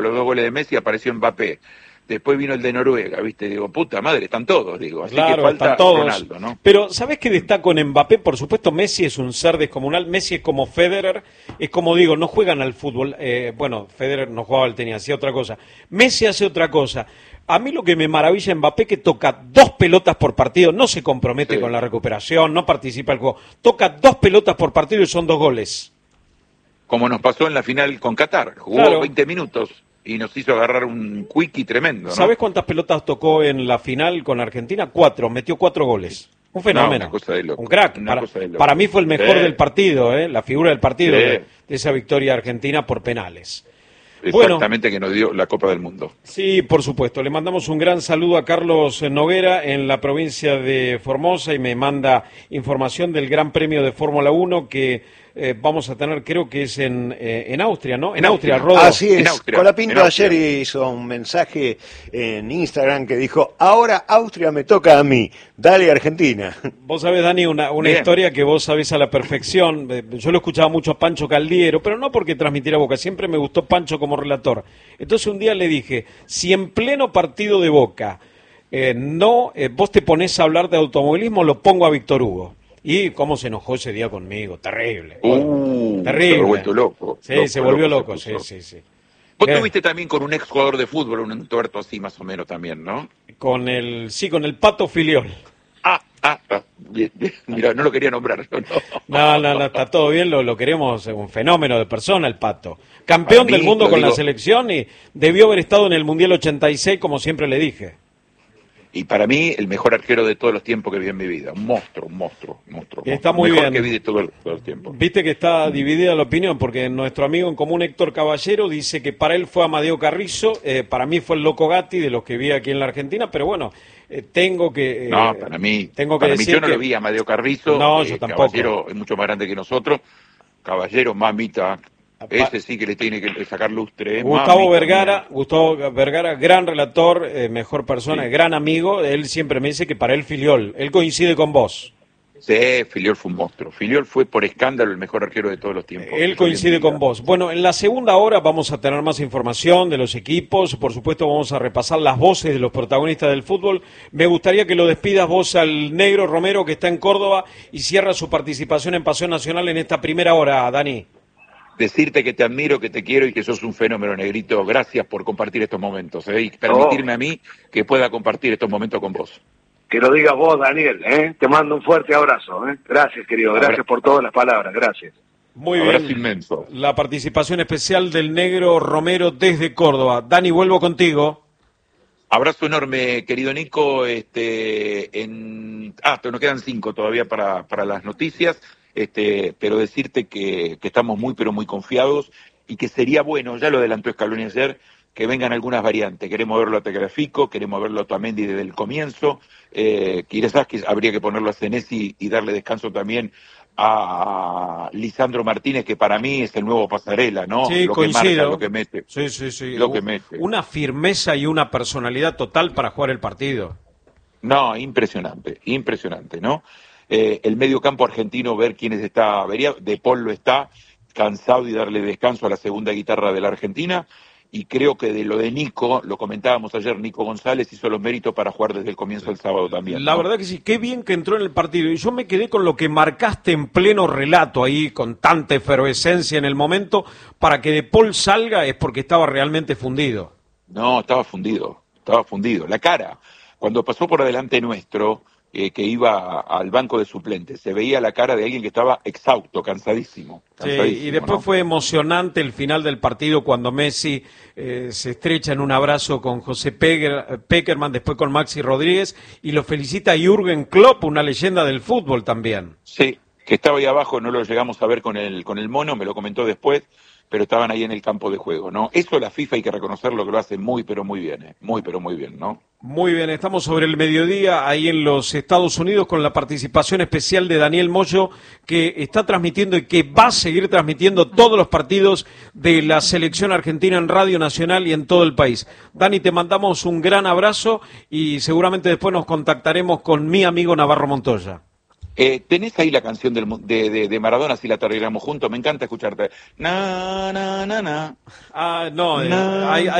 los 2 goles de Messi apareció Mbappé. Después vino el de Noruega, ¿viste? Digo, puta madre, están todos, digo. Así claro, que falta están todos. Ronaldo, ¿no? Pero, ¿sabés qué destaco en Mbappé? Por supuesto, Messi es un ser descomunal. Messi es como Federer. Es como digo, no juegan al fútbol. Bueno, Federer no jugaba al tenis, hacía otra cosa. Messi hace otra cosa. A mí lo que me maravilla Mbappé que toca 2 pelotas por partido. No se compromete con la recuperación, no participa en el juego. Toca 2 pelotas por partido y son 2 goles. Como nos pasó en la final con Qatar. Jugó 20 minutos. Y nos hizo agarrar un quickie tremendo, ¿no? ¿Sabés cuántas pelotas tocó en la final con Argentina? 4, metió 4 goles. Un fenómeno. No, una cosa de loco. Un crack. Para mí fue el mejor del partido, la figura del partido de esa victoria argentina por penales. Exactamente, bueno, que nos dio la Copa del Mundo. Sí, por supuesto. Le mandamos un gran saludo a Carlos Noguera en la provincia de Formosa y me manda información del Gran Premio de Fórmula 1 que vamos a tener, creo que es en Austria, ¿no? En Austria, Rodo. Así es. Colapinto ayer hizo un mensaje en Instagram que dijo, ahora Austria me toca a mí, dale Argentina. Vos sabés, Dani, una historia que vos sabés a la perfección. Yo lo escuchaba mucho a Pancho Caldiero, pero no porque transmitiera Boca, siempre me gustó Pancho como relator. Entonces un día le dije, si en pleno partido de Boca vos te ponés a hablar de automovilismo, lo pongo a Víctor Hugo. Y cómo se enojó ese día conmigo, terrible. Terrible. Se vuelto loco. Sí, se volvió loco, sí. Vos tuviste también con un ex jugador de fútbol, un tuerto así más o menos también, ¿no? Con el Pato Filiol. Bien. Mira, no lo quería nombrar. No, está todo bien, lo queremos, un fenómeno de persona el Pato. Campeón del mundo con la selección y debió haber estado en el Mundial 86, como siempre le dije. Y para mí, el mejor arquero de todos los tiempos que vi en mi vida. Un monstruo. Está muy mejor bien. Que vi de todo el tiempo. Viste que está dividida la opinión, porque nuestro amigo en común Héctor Caballero dice que para él fue Amadeo Carrizo, para mí fue el Loco Gatti, de los que vi aquí en la Argentina, pero bueno, tengo que... para mí yo no lo vi a Amadeo Carrizo. No, yo tampoco. Caballero es mucho más grande que nosotros. Caballero, mamita... Ese sí que le tiene que sacar lustre. Gustavo Vergara, gran relator, mejor persona, gran amigo. Él siempre me dice que para él Filiol, él coincide con vos. Sí, Filiol fue un monstruo. Filiol fue por escándalo el mejor arquero de todos los tiempos. Él coincide con vos. Bueno, en la segunda hora vamos a tener más información de los equipos. Por supuesto vamos a repasar las voces de los protagonistas del fútbol. Me gustaría que lo despidas vos al Negro Romero, que está en Córdoba y cierra su participación en Pasión Nacional en esta primera hora, Dani. Decirte que te admiro, que te quiero y que sos un fenómeno, Negrito. Gracias por compartir estos momentos y permitirme a mí que pueda compartir estos momentos con vos. Que lo digas vos, Daniel, Te mando un fuerte abrazo, Gracias, querido. Gracias por todas las palabras. Gracias. Muy bien. Abrazo inmenso. La participación especial del Negro Romero desde Córdoba. Dani, vuelvo contigo. Abrazo enorme, querido Nico. Nos quedan 5 todavía para las noticias. Pero decirte que estamos muy pero muy confiados y que sería bueno, ya lo adelantó Scaloni ayer, que vengan algunas variantes. Queremos verlo a Tagliafico, queremos verlo a Otamendi desde el comienzo, quizás que habría que ponerlo a Senesi y darle descanso también a Lisandro Martínez, que para mí es el nuevo Pasarela, ¿no? Sí, lo coincido. Que marca, lo que mete. Sí. Lo que mete. Una firmeza y una personalidad total para jugar el partido. No, impresionante, ¿no? El medio campo argentino, ver quiénes está averiado. De Paul lo está, cansado y darle descanso a la segunda guitarra de la Argentina. Y creo que de lo de Nico, lo comentábamos ayer, Nico González hizo los méritos para jugar desde el comienzo del sábado también. La verdad que sí, qué bien que entró en el partido. Y yo me quedé con lo que marcaste en pleno relato ahí, con tanta efervescencia en el momento, para que De Paul salga es porque estaba realmente fundido. No, estaba fundido. La cara, cuando pasó por adelante nuestro... que iba al banco de suplentes, se veía la cara de alguien que estaba exhausto, cansadísimo, sí, y después ¿no? Fue emocionante el final del partido cuando Messi se estrecha en un abrazo con José Pekerman, después con Maxi Rodríguez, y lo felicita a Jürgen Klopp, una leyenda del fútbol también. Sí, que estaba ahí abajo, no lo llegamos a ver con el mono, me lo comentó después, pero estaban ahí en el campo de juego, ¿no? Eso la FIFA hay que reconocerlo, que lo hace muy, pero muy bien, muy, pero muy bien, ¿no? Muy bien, estamos sobre el mediodía ahí en los Estados Unidos con la participación especial de Daniel Moyo, que está transmitiendo y que va a seguir transmitiendo todos los partidos de la selección argentina en Radio Nacional y en todo el país. Dani, te mandamos un gran abrazo y seguramente después nos contactaremos con mi amigo Navarro Montoya. ¿Tenés ahí la canción de Maradona, si la tarareamos juntos? Me encanta escucharte. Na, na, na, na. No, Na, hay